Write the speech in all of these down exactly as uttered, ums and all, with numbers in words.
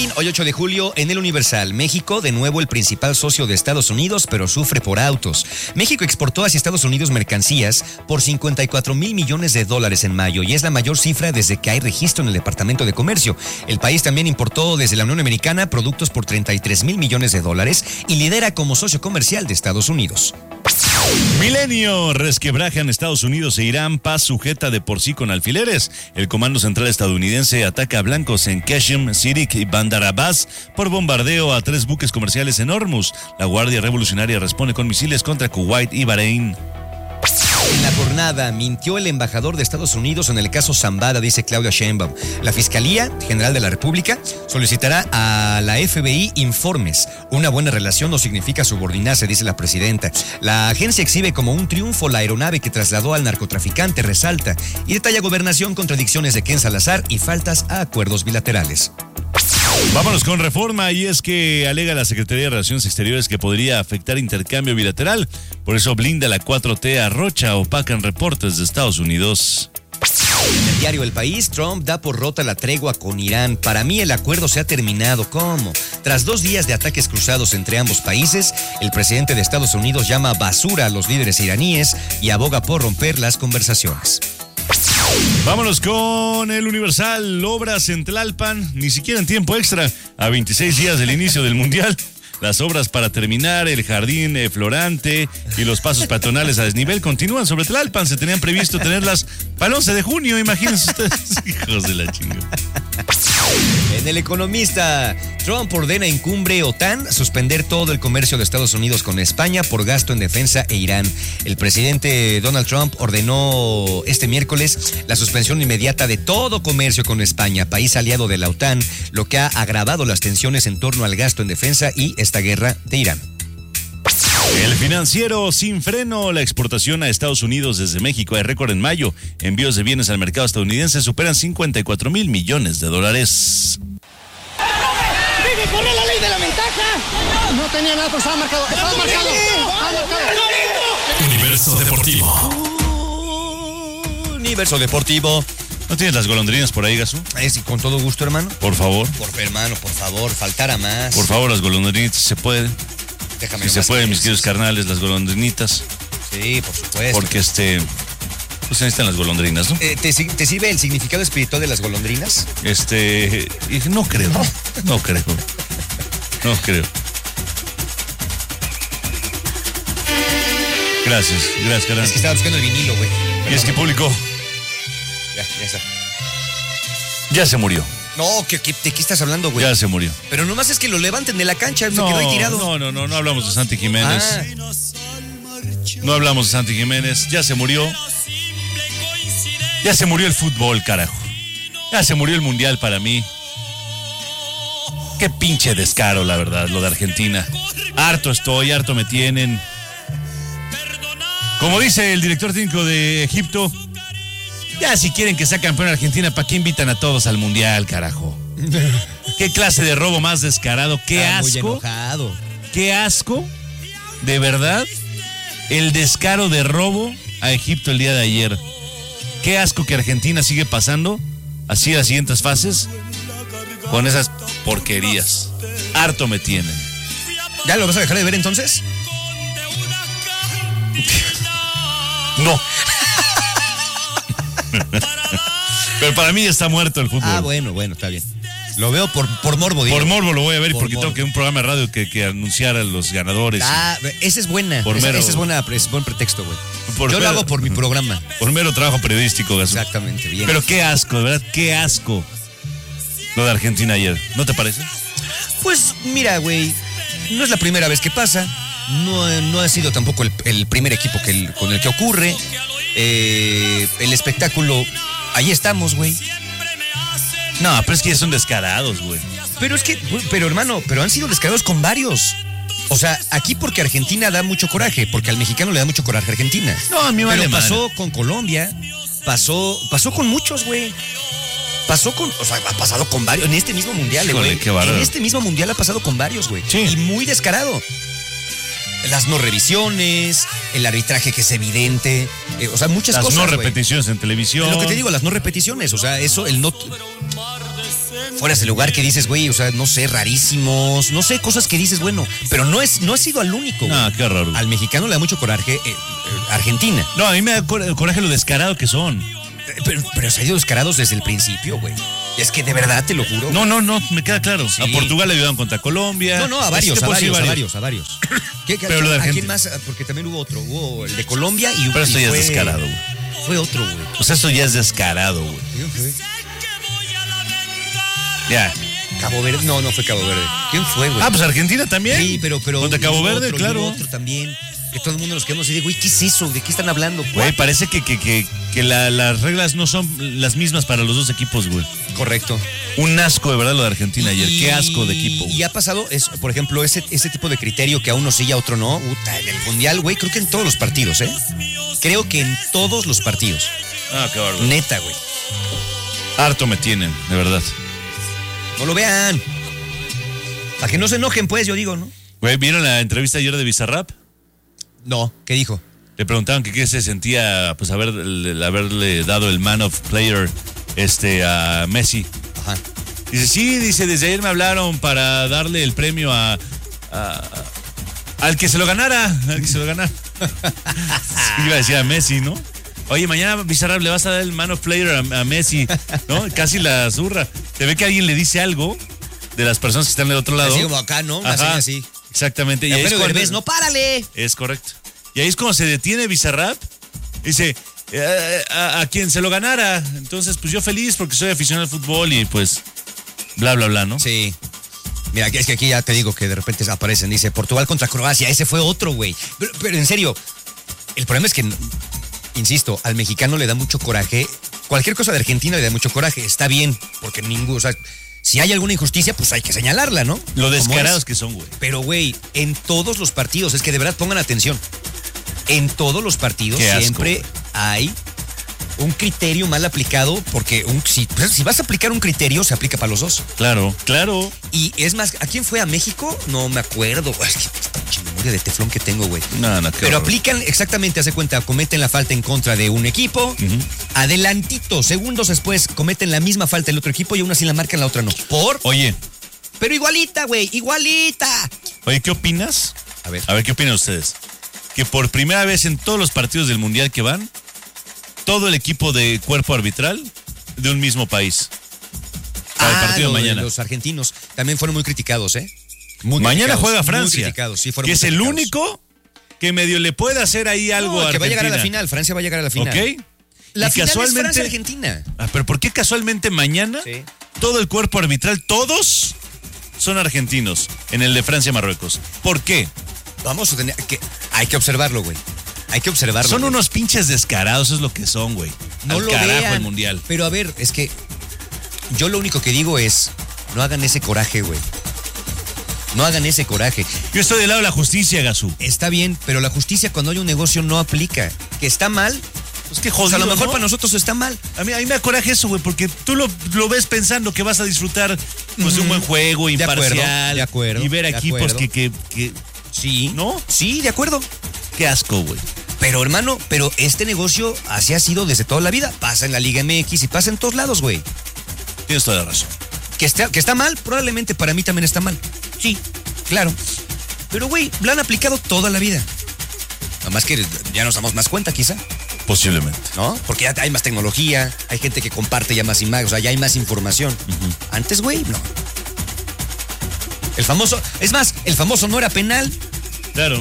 Martín, hoy ocho de julio en el Universal. México, de nuevo el principal socio de Estados Unidos, pero sufre por autos. México exportó hacia Estados Unidos mercancías por cincuenta y cuatro mil millones de dólares en mayo y es la mayor cifra desde que hay registro en el Departamento de Comercio. El país también importó desde la Unión Americana productos por treinta y tres mil millones de dólares y lidera como socio comercial de Estados Unidos. Milenio, resquebrajan Estados Unidos e Irán, paz sujeta de por sí con alfileres. El Comando Central estadounidense ataca a blancos en Qasem, Sirik y Bandar Abbas por bombardeo a tres buques comerciales en Hormuz. La Guardia Revolucionaria responde con misiles contra Kuwait y Bahrein. En la jornada, mintió el embajador de Estados Unidos en el caso Zambada, dice Claudia Sheinbaum. La Fiscalía General de la República solicitará a la F B I informes. Una buena relación no significa subordinarse, dice la presidenta. La agencia exhibe como un triunfo la aeronave que trasladó al narcotraficante, resalta, y detalla Gobernación, contradicciones de Ken Salazar y faltas a acuerdos bilaterales. Vámonos con Reforma, y es que alega la Secretaría de Relaciones Exteriores que podría afectar intercambio bilateral. Por eso blinda la cuatro T a Rocha, opacan reportes de Estados Unidos. En el diario El País, Trump da por rota la tregua con Irán. Para mí el acuerdo se ha terminado. ¿Cómo? Tras dos días de ataques cruzados entre ambos países, el presidente de Estados Unidos llama basura a los líderes iraníes y aboga por romper las conversaciones. Vámonos con el Universal. Obras en Tlalpan, ni siquiera en tiempo extra, a veintiséis días del inicio del Mundial. Las obras para terminar el jardín eh, florante y los pasos peatonales a desnivel continúan sobre Tlalpan. Se tenían previsto tenerlas para el once de junio, imagínense ustedes. Hijos de la chingada. En El Economista, Trump ordena en cumbre OTAN suspender todo el comercio de Estados Unidos con España por gasto en defensa e Irán. El presidente Donald Trump ordenó este miércoles la suspensión inmediata de todo comercio con España, país aliado de la OTAN, lo que ha agravado las tensiones en torno al gasto en defensa y esta guerra de Irán. El Financiero, sin freno, la exportación a Estados Unidos desde México hay récord en mayo. Envíos de bienes al mercado estadounidense superan cincuenta y cuatro mil millones de dólares. ¡Vive, corre la ley de la ventaja! No tenía nada, pero estaba marcado. Estaba marcado. Estaba marcado. Universo Deportivo. Universo Deportivo. ¿No tienes las golondrinas por ahí, Gasú? Eh, sí, con todo gusto, hermano. Por favor. Por hermano, por favor, faltara más. Por favor, las golondrinitas, si se pueden. Déjame si se pueden, mis queridos carnales, las golondrinitas. Sí, por supuesto. Porque este, pues necesitan las golondrinas, ¿no? Eh, ¿te, ¿Te sirve el significado espiritual de las golondrinas? Este, no creo, no, no creo, no creo. Gracias, gracias, carnal. Es que estaba buscando el vinilo, güey. Y es que público. Ya, ya está. Ya se murió. No, ¿qué, qué, ¿de qué estás hablando, güey? Ya se murió. Pero nomás es que lo levanten de la cancha, no, se quedó ahí tirado. No, no, no, no hablamos de Santi Jiménez. Ah. No hablamos de Santi Jiménez. Ya se murió. Ya se murió el fútbol, carajo. Ya se murió el mundial para mí. Qué pinche descaro, la verdad, lo de Argentina. Harto estoy, harto me tienen. Como dice el director técnico de Egipto, ya si quieren que sea campeón Argentina, ¿para qué invitan a todos al mundial, carajo? ¿Qué clase de robo más descarado? ¡Qué Está asco! muy enojado. ¡Qué asco! De verdad, el descaro de robo a Egipto el día de ayer. ¡Qué asco que Argentina sigue pasando así a las siguientes fases con esas porquerías! Harto me tienen. ¿Ya lo vas a dejar de ver entonces? No. Pero para mí ya está muerto el fútbol. Ah, bueno, bueno, está bien. Lo veo por, por morbo, digo. Por morbo lo voy a ver Por porque morbo. tengo que un programa de radio que, que anunciar a los ganadores. Ah, esa es buena. Por esa, mero- esa es buena, es buen pretexto, güey. Por Yo lo mero- hago por mi programa. Por mero trabajo periodístico, Gasú. Exactamente, bien. Pero qué asco, de verdad, qué asco lo de Argentina ayer. ¿No te parece? Pues mira, güey, no es la primera vez que pasa. No, no ha sido tampoco el, el primer equipo que el- con el que ocurre. Eh, el espectáculo, ahí estamos, güey. No, pero es que ya son descarados, güey. Pero es que, pero hermano, pero han sido descarados con varios. O sea, aquí porque Argentina da mucho coraje, porque al mexicano le da mucho coraje a Argentina. No, a mí me Pero vale pasó madre. con Colombia, pasó, pasó con muchos, güey. Pasó con, o sea, ha pasado con varios en este mismo mundial, Híjole, güey. qué bárbaro. En este mismo mundial ha pasado con varios, güey. Sí. Y muy descarado. Las no revisiones, el arbitraje que es evidente, eh, o sea, muchas Las cosas. no güey. repeticiones en televisión. Es lo que te digo, las no repeticiones, o sea, eso, el no. fueras de lugar que dices, güey, o sea, no sé, rarísimos, no sé, cosas que dices, bueno, pero no es no ha sido al único, güey. Ah, qué raro. Al mexicano le da mucho coraje eh, eh, Argentina. No, a mí me da coraje lo descarado que son. Pero, pero se ha ido descarados desde el principio, güey. Es que de verdad te lo juro. No, no, no, me queda claro. Sí. A Portugal le ayudaron contra Colombia. No, no, a varios, Este a pues, varios, sí, a varios, a varios. ¿Qué, Pero lo de ¿A Argentina. quién más? Porque también hubo otro. Hubo el de Colombia y Pero esto y ya fue, es descarado, güey. Fue otro, güey. O sea, esto ya es descarado, güey. ¿Quién fue? Ya. Cabo Verde. No, no fue Cabo Verde. ¿Quién fue, güey? Ah, pues Argentina también. Sí, pero, pero. Contra Cabo hubo Verde, otro, claro. hubo otro también. Que todo el mundo nos quedamos así de, güey, ¿qué es eso? ¿De qué están hablando? Güey, parece que, que, que, que la, las reglas no son las mismas para los dos equipos, güey. Correcto. Un asco de verdad lo de Argentina ayer. Y- Qué asco de equipo. Y ha pasado, es, por ejemplo, ese, ese tipo de criterio que a uno sí y a otro no. Puta, en el Mundial, güey, creo que en todos los partidos, ¿eh? Creo que en todos los partidos. Ah, qué bárbaro. Neta, güey. Harto me tienen, de verdad. No lo vean. Para que no se enojen, pues, yo digo, ¿no? Güey, ¿vieron la entrevista ayer de Bizarrap? No, ¿qué dijo? Le preguntaban que qué se sentía, pues, haber, el- haberle dado el Man of Player este, a Messi. Ajá. Dice, sí, dice, desde ayer me hablaron para darle el premio a, a- al que se lo ganara, al que se lo ganara. Iba a decir a Messi, ¿no? Oye, mañana Bizarrap le vas a dar el Man of Player a, a Messi, ¿no? Casi la zurra. Se ve que alguien le dice algo de las personas que están del otro lado. Así como acá, ¿no? Una Ajá, seña así. exactamente. Y ahí es Pero cuando- Derbez, no, párale. es correcto. Y ahí es cuando se detiene Bizarrap. Dice, eh, a, a quien se lo ganara. Entonces, pues yo feliz porque soy aficionado al fútbol y pues, bla, bla, bla, ¿no? Sí. Mira, es que aquí ya te digo que de repente aparecen, dice Portugal contra Croacia, ese fue otro, güey. Pero, pero en serio, el problema es que, insisto, al mexicano le da mucho coraje. Cualquier cosa de Argentina le da mucho coraje. Está bien, porque ningún, o sea, si hay alguna injusticia, pues hay que señalarla, ¿no? Lo Como descarados es. que son, güey. Pero, güey, en todos los partidos, es que de verdad pongan atención. En todos los partidos Qué asco, siempre güey. hay un criterio mal aplicado, porque un, si, pues, si vas a aplicar un criterio, se aplica para los dos. Claro, claro. Y es más, ¿a quién fue? ¿A México? No me acuerdo. Es que esta pinche memoria de teflón que tengo, güey. No, no, qué Pero horror. aplican exactamente, hace cuenta, cometen la falta en contra de un equipo, Ujú. adelantito, segundos después, cometen la misma falta el otro equipo y aún así la marcan, la otra no. ¿Por? Oye, Pero igualita, güey, igualita. oye, ¿qué opinas? A ver. A ver, ¿qué opinan ustedes? Que por primera vez en todos los partidos del Mundial que van, todo el equipo de cuerpo arbitral de un mismo país. Para el partido lo de de mañana. Los argentinos también fueron muy criticados, ¿eh? Muy Mañana criticados, juega muy Francia, criticados, sí, fueron que muy es el criticados. único que medio le puede hacer ahí algo No, a que va a llegar a la Argentina. final, Francia va a llegar a la final. ¿Ok? La Y final casualmente- es Francia-Argentina. Ah, pero ¿por qué casualmente mañana Sí. todo el cuerpo arbitral, todos son argentinos en el de Francia-Marruecos? ¿Por qué? Vamos a tener que... Hay que observarlo, güey. Hay que observarlo. Son güey. unos pinches descarados, es lo que son, güey. No Al lo carajo vean. el Mundial. Pero a ver, es que yo lo único que digo es, no hagan ese coraje, güey. No hagan ese coraje. Yo estoy del lado de la justicia, Gazú. Está bien, pero la justicia cuando hay un negocio no aplica. Que está mal, Pues qué pues jodido, a lo mejor ¿no? para nosotros está mal. A mí, a mí me da coraje eso, güey, porque tú lo, lo ves pensando que vas a disfrutar pues, de un buen juego, De acuerdo, imparcial. de acuerdo, y ver de equipos acuerdo. que, que, que... Sí. ¿No? Sí, de acuerdo. Qué asco, güey. Pero hermano, pero este negocio así ha sido desde toda la vida. Pasa en la Liga M X y pasa en todos lados, güey. Tienes toda la razón. Que está, que está mal, probablemente para mí también está mal. Sí, claro. Pero, güey, lo han aplicado toda la vida. Nada más que ya nos damos más cuenta, quizá, Posiblemente. ¿no? Porque ya hay más tecnología, hay gente que comparte ya más imágenes, o sea, ya hay más información. Antes, güey, no. El famoso, es más, el famoso no era penal. Claro.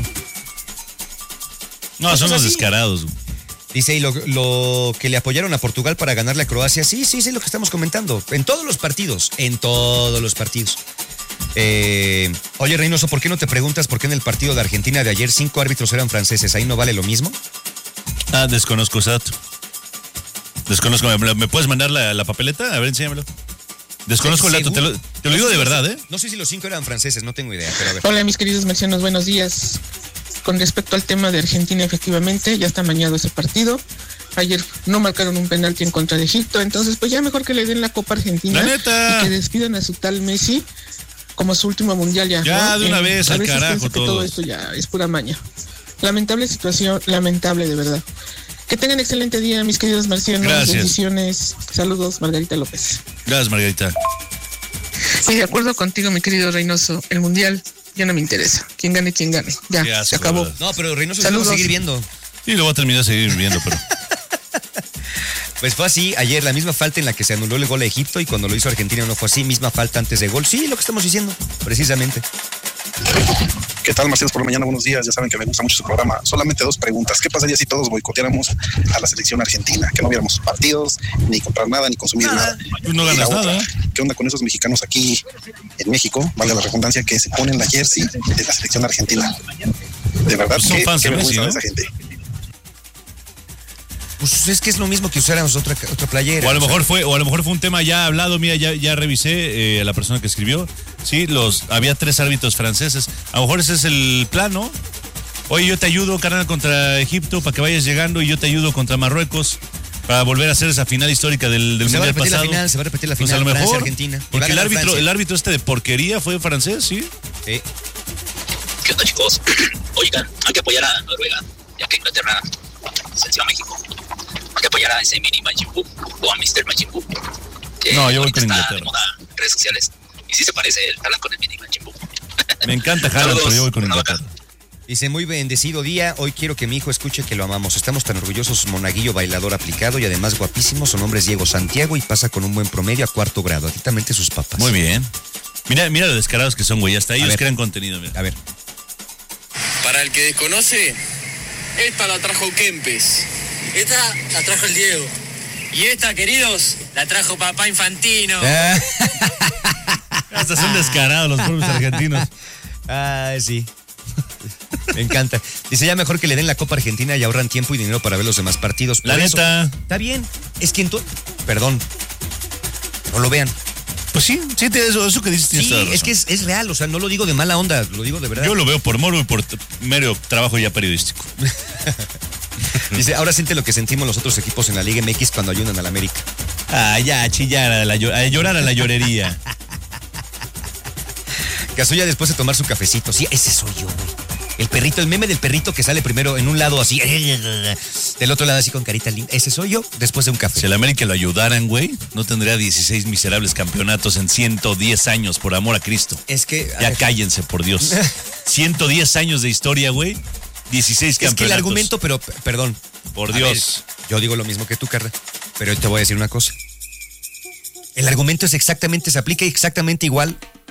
No, Cosas son los así. descarados, güey. Dice, y lo, lo que le apoyaron a Portugal para ganarle a Croacia, sí, sí, sí, lo que estamos comentando. En todos los partidos, en todos los partidos. Eh, oye, Reynoso, ¿por qué no te preguntas por qué en el partido de Argentina de ayer cinco árbitros eran franceses? ¿Ahí no vale lo mismo? Ah, desconozco ese dato. Desconozco. ¿Me, me puedes mandar la, la papeleta? A ver, enséñamelo. Desconozco el dato. Te lo, te lo digo de verdad, ¿eh? No sé si los cinco eran franceses, no tengo idea, pero a ver. Hola mis queridos marcianos, buenos días. Con respecto al tema de Argentina, efectivamente, ya está amañado ese partido. Ayer no marcaron un penalti en contra de Egipto, entonces pues ya mejor que le den la Copa Argentina. ¡La neta! Y que despidan a su tal Messi como su último mundial ya. Ya, ¿no? de una Eh, vez, a al veces carajo pienso que todos. todo esto ya es pura maña. Lamentable situación, lamentable de verdad. Que tengan excelente día, mis queridos marcianos. Gracias. Bendiciones. Saludos, Margarita López. Gracias, Margarita. Sí, de acuerdo contigo, mi querido Reynoso. El Mundial ya no me interesa. Quien gane, quien gane. Ya, Qué asco, se acabó. ¿verdad? No, pero Reynoso Saludos. vamos a seguir viendo. Sí, lo voy a terminar a seguir viendo, pero... Pues fue así ayer, la misma falta en la que se anuló el gol a Egipto, y cuando lo hizo Argentina no fue así, misma falta antes de gol. Sí, lo que estamos diciendo, precisamente. ¿Qué tal, Marcianos por la mañana? Buenos días. Ya saben que me gusta mucho su programa. Solamente dos preguntas. ¿Qué pasaría si todos boicoteáramos a la selección argentina? Que no viéramos partidos, ni comprar nada, ni consumir nada. nada. Tú no Y ganas la otra, nada. ¿qué onda con esos mexicanos aquí en México? Vale la redundancia, que se ponen la jersey de la selección argentina. De verdad, Pues son qué, fans qué de Messi, vergüenza ¿no? de esa gente. Pues es que es lo mismo que usáramos otra, otra playera. O a lo o sea, mejor fue, o a lo mejor fue un tema ya hablado. Mira, ya, ya revisé eh, a la persona que escribió. Sí, los, había tres árbitros franceses. A lo mejor ese es el plan, ¿no? Oye, yo te ayudo, carnal, contra Egipto para que vayas llegando, y yo te ayudo contra Marruecos para volver a hacer esa final histórica del, del se va a mundial repetir pasado. la final, se va a repetir la Pues final. a lo mejor, Francia-Argentina. porque el árbitro, el árbitro este de porquería fue francés, ¿sí? Sí. ¿Qué onda, chicos? Oigan, hay que apoyar a Noruega, ya que Inglaterra venció a México. Hay que apoyar a ese mini Majin Buu o a mister Majin Buu, que No, yo voy ahorita con está Inglaterra. de moda en redes sociales. Y sí se parece el Haaland con el mini Majin Buu. Me encanta Haaland, pero yo voy con Saludos. Inglaterra. Dice, muy bendecido día, hoy quiero que mi hijo escuche que lo amamos. Estamos tan orgullosos, monaguillo, bailador aplicado y además guapísimo. Su nombre es Diego Santiago y pasa con un buen promedio a cuarto grado. Atentamente sus papás. Muy bien. Mira, mira lo descarados que son, güey. Hasta ellos ver. crean contenido, mira. A ver. Para el que desconoce, esta la trajo Kempes. Esta la trajo el Diego. Y esta, queridos, la trajo papá Infantino. Ah, Hasta son descarados los pueblos argentinos. ah, sí. Me encanta. Dice, ya mejor que le den la Copa Argentina y ahorran tiempo y dinero para ver los demás partidos. La Por eso, neta. está bien. Es que entonces... Perdón. No lo vean. Pues sí, sí, te- eso, eso que dices tienes Sí, toda la es razón. que es, es real. O sea, no lo digo de mala onda. Lo digo de verdad. Yo lo veo por morbo y por t- mero trabajo ya periodístico. Dice, ahora siente lo que sentimos los otros equipos en la Liga M X cuando ayudan al América. Ah, ya, a chillar, a, la, llo- a llorar a la llorería. Casulla después de tomar su cafecito. Sí, ese soy yo, güey. El perrito, el meme del perrito que sale primero en un lado así, del otro lado así con carita linda. Ese soy yo después de un café. Si el América lo ayudaran, güey, no tendría dieciséis miserables campeonatos en ciento diez años, por amor a Cristo. Es que... a Ya ver, cállense, por Dios. ciento diez años de historia, güey. dieciséis campeonatos. es que el argumento, pero, p- perdón. Por A Dios. ver, yo digo lo mismo que tú, Carla, pero te voy a decir una cosa. El argumento es exactamente, se aplica exactamente igual.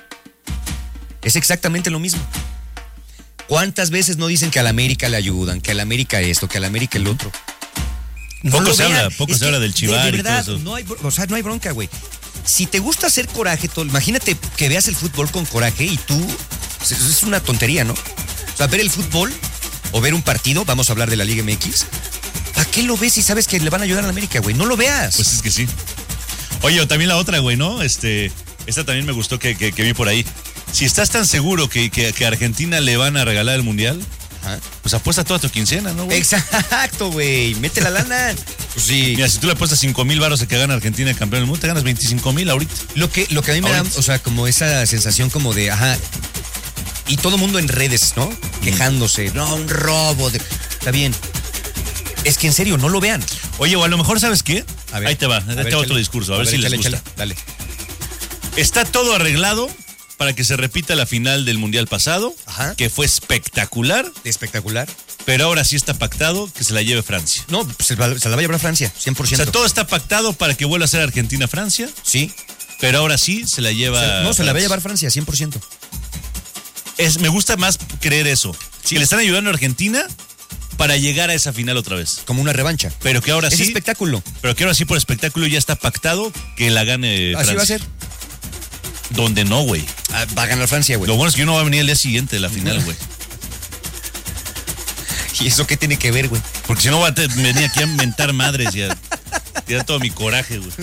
Es exactamente lo mismo. ¿Cuántas veces no dicen que a la América le ayudan, que a la América esto, que a la América el otro? Poco lo se vean. habla, poco Es se que, habla del chivar de y verdad, todo eso. No hay, bro- o sea, no hay bronca, güey. Si te gusta hacer coraje, todo, imagínate que veas el fútbol con coraje y tú... Es, es una tontería, ¿no? O sea, ver el fútbol o ver un partido, vamos a hablar de la Liga M X, ¿para qué lo ves si sabes que le van a ayudar a la América, güey? No lo veas. Pues es que sí. Oye, o también la otra, güey, ¿no? Este, esta también me gustó que, que, que vi por ahí. Si estás tan seguro que, que, que a Argentina le van a regalar el mundial, Ajá. pues apuesta toda tu quincena, ¿no, güey? Exacto, güey. Mete la lana. Pues sí. Mira, si tú le apuestas cinco mil baros a que gana Argentina el campeón del mundo, te ganas veinticinco mil ahorita. Lo que, lo que a mí me da, Ahorita. o sea, como esa sensación como de, ajá, y todo mundo en redes, ¿no? Quejándose, no, un robo. De... Está bien. Es que en serio, no lo vean. Oye, o a lo mejor, ¿sabes qué? A ver, Ahí te va, a ahí ver, te va otro échale. discurso, a, ver, si échale, les gusta. échale, dale. Está todo arreglado para que se repita la final del mundial pasado, Ajá. que fue espectacular, Espectacular. pero ahora sí está pactado que se la lleve Francia. No, se, va- se la va a llevar Francia, cien por O ciento. sea, todo está pactado para que vuelva a ser Argentina-Francia, Sí. pero ahora sí se la lleva. Se- no, se la va a Francia. llevar Francia, cien por ciento. Es, me gusta más creer eso. Que le están ayudando a Argentina para llegar a esa final otra vez. Como una revancha. Pero que ahora Es sí. espectáculo. Pero que ahora sí por espectáculo ya está pactado que la gane Francia. Así va a ser. Donde no, güey. Ah, va a ganar Francia, güey. Lo bueno es que uno va a venir el día siguiente de la final, güey. ¿Y eso qué tiene que ver, güey? Porque si no va a te- venir aquí a mentar madres y a tirar todo mi coraje, güey.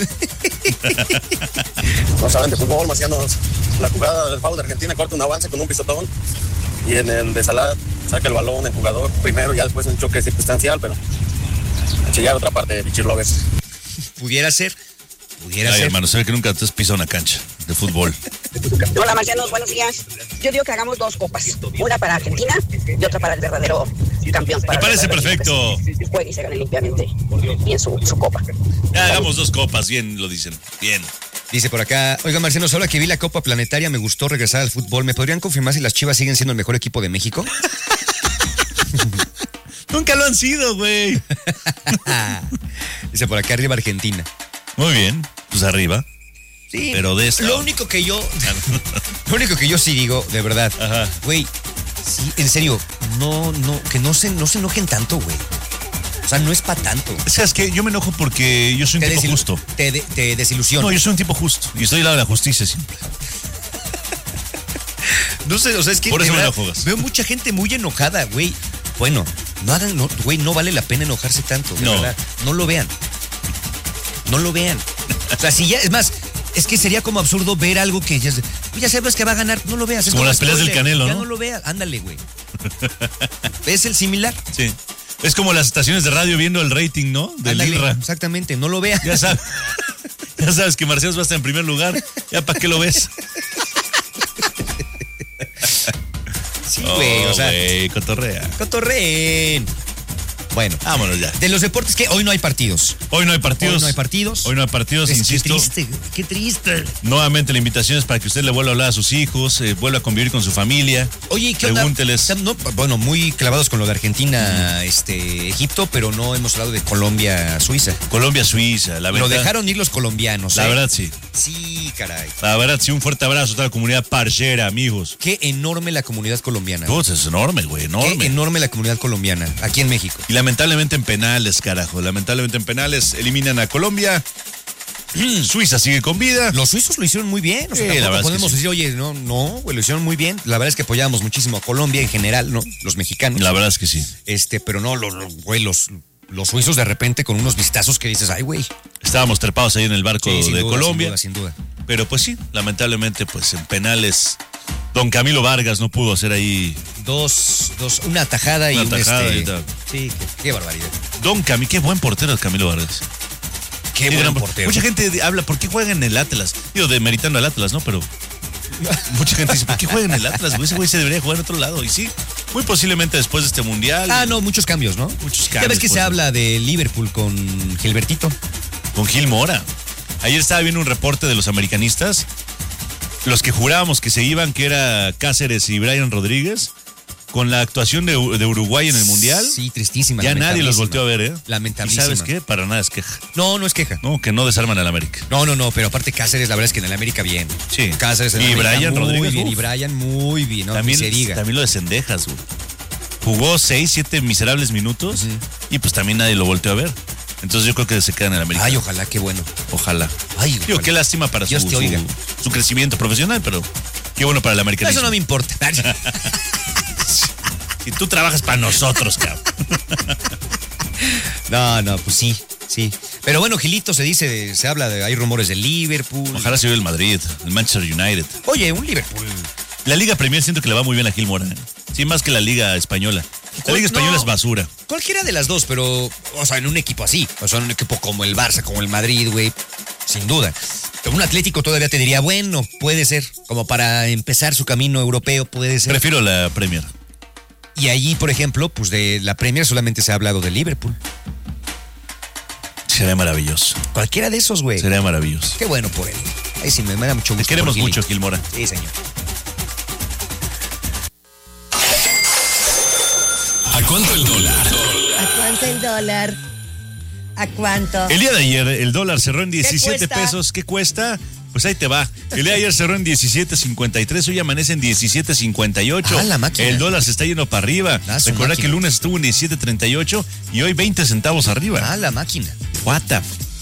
No saben de fútbol, marcianos. La jugada del foul de Argentina corta un avance con un pisotón. Y en el de Salah saca el balón el jugador primero, ya después un choque circunstancial, pero a chillar otra parte de Bichir López. Pudiera ser. Pudiera Ay, ser. hermano, se ve que nunca te has pisado una cancha de fútbol. Hola, marcianos, buenos días. Yo digo que hagamos dos copas. Una para Argentina y otra para el verdadero campeón. Para Me parece el verdadero perfecto. equipo que Juegue y se gane limpiamente bien su, su copa. Ya hagamos dos copas, bien lo dicen. Bien. Dice por acá, oiga Marcelo, solo que vi la Copa Planetaria me gustó regresar al fútbol. ¿Me podrían confirmar si las Chivas siguen siendo el mejor equipo de México? Nunca lo han sido, güey. Dice por acá, arriba Argentina. Muy bien, pues arriba. Sí, pero de esta... Lo único que yo, lo único que yo sí digo, de verdad, güey, sí, en serio, no, no, que no se, no se enojen tanto, güey. O sea, no es para tanto. O sea, es que yo me enojo porque yo soy un te tipo desilu- justo. Te, de, te desilusiona. No, yo soy un tipo justo y estoy al lado de la justicia siempre. No sé, o sea, es que por eso me verdad, enojo. Veo mucha gente muy enojada, güey. Bueno, no hagan, no, güey, no vale la pena enojarse tanto, de no. verdad. No lo vean. No lo vean. O sea, si ya, es más, es que sería como absurdo ver algo que ya, ya sabes que va a ganar, no lo veas. Es como las peleas del Canelo, ya ¿no? no lo veas, ándale, güey. ¿Es el similar? Sí. Es como las estaciones de radio viendo el rating, ¿no? Del ándale, I R A. Exactamente, no lo veas. Ya sabes, ya sabes que Marcelo va a estar en primer lugar. ¿Ya para qué lo ves? Sí, güey, oh, o sea. Güey, cotorrea. Cotorreen. Bueno, vámonos ya. De los deportes que hoy no hay partidos. Hoy no hay partidos. Hoy no hay partidos. Hoy no hay partidos, es, insisto. Qué triste, qué triste. Nuevamente la invitación es para que usted le vuelva a hablar a sus hijos, eh, vuelva a convivir con su familia. Oye, ¿qué Pregúnteles. onda? No, bueno, muy clavados con lo de Argentina, mm. este, Egipto, pero no hemos hablado de Colombia, Suiza. Colombia, Suiza, la verdad. Lo dejaron ir los colombianos. La ¿eh? verdad, sí. Sí, caray. La verdad, sí, un fuerte abrazo a toda la comunidad parchera, amigos. Qué enorme la comunidad colombiana. Pues es enorme, güey, enorme. Qué enorme la comunidad colombiana, aquí en México. Y lamentablemente en penales, carajo. Lamentablemente en penales eliminan a Colombia. Suiza sigue con vida. Los suizos lo hicieron muy bien. O sea, sí, la verdad podemos es que decir, sí. oye, no, no, güey, lo hicieron muy bien. La verdad es que apoyábamos muchísimo a Colombia en general, ¿no? Los mexicanos. La verdad es que sí. Este, pero no, los, güey, los, los suizos de repente con unos vistazos que dices, ay, güey. Estábamos trepados ahí en el barco sí, de duda, Colombia. Sin duda, sin duda. Pero pues sí, lamentablemente, pues en penales, don Camilo Vargas no pudo hacer ahí. Dos, dos, una tajada y una un tajada este. y tal. Sí, qué, qué barbaridad. Don Camilo, qué buen portero el Camilo Vargas. Qué, qué buen portero. Mucha gente habla, ¿por qué juega en el Atlas? Digo, demeritando al Atlas, ¿no? Pero mucha gente dice, ¿por qué juega en el Atlas? Ese güey se debería jugar en otro lado. Y sí, muy posiblemente después de este mundial. Ah, no, muchos cambios, ¿no? Muchos cambios. Ya ves que se habla de Liverpool con Gilbertito. Con Gil Mora. Ayer estaba viendo un reporte de los americanistas. Los que jurábamos que se iban, que era Cáceres y Brian Rodríguez, con la actuación de, de Uruguay en el Mundial. Sí, tristísima. Ya nadie los volteó a ver, ¿eh? Lamentabilísima. ¿Y sabes qué? Para nada es queja. No, no es queja. No, que no desarman al América. No, no, no, pero aparte Cáceres, la verdad es que en el América bien. Sí. Cáceres en el y América Brian muy Rodríguez. bien. Uf. Y Brian muy bien, ¿no? También, se diga. también lo de Cendejas, güey. Jugó seis, siete miserables minutos uh-huh. y pues también nadie lo volteó a ver. Entonces yo creo que se queda en el América. Ay, ojalá, qué bueno. Ojalá. Ay, Digo, ojalá. qué lástima para su, su, su crecimiento profesional, pero qué bueno para el americanismo. Eso no me importa. Si tú trabajas para nosotros, cabrón. No, no, pues sí, sí. Pero bueno, Gilito se dice, se habla de, hay rumores de Liverpool. Ojalá se vea el Madrid, el Manchester United. Oye, un Liverpool. La Liga Premier siento que le va muy bien a Gil Mora, ¿eh? Sí, más que la Liga Española. La Liga Española no, es basura. Cualquiera de las dos, pero, o sea, en un equipo así. O sea, en un equipo como el Barça, como el Madrid, güey. Sin duda. Un Atlético todavía te diría, bueno, puede ser. Como para empezar su camino europeo, puede ser. Prefiero la Premier. Y allí, por ejemplo, pues de la Premier solamente se ha hablado de Liverpool. Sería maravilloso. Cualquiera de esos, güey. Sería maravilloso. Qué bueno por él. Ahí sí me, me da mucho gusto. Te queremos mucho, Gil Mora. Sí, señor. ¿A cuánto el dólar? ¿A cuánto el dólar? ¿A cuánto? El día de ayer el dólar cerró en diecisiete pesos. ¿Qué cuesta? Pues ahí te va. El día de ayer cerró en diecisiete cincuenta y tres, hoy amanece en diecisiete cincuenta y ocho. Ah, la máquina. El dólar se está yendo para arriba. Ah, Recuerda que el lunes estuvo en diecisiete treinta y ocho y hoy veinte centavos arriba. Ah, la máquina. What the...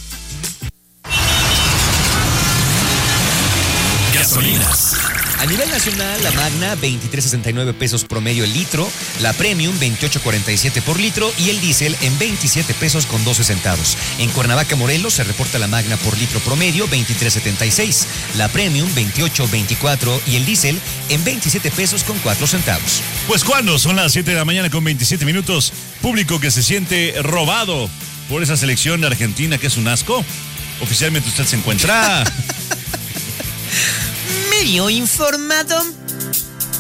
Gasolinas. A nivel nacional, la Magna, veintitrés sesenta y nueve pesos promedio el litro, la Premium, veintiocho cuarenta y siete por litro y el diésel en veintisiete pesos con doce centavos. En Cuernavaca, Morelos, se reporta la Magna por litro promedio, veintitrés setenta y seis, la Premium, veintiocho veinticuatro y el diésel en veintisiete pesos con cuatro centavos. Pues cuando son las siete de la mañana con veintisiete minutos, público que se siente robado por esa selección de Argentina que es un asco, oficialmente usted se encuentra... Medio informado.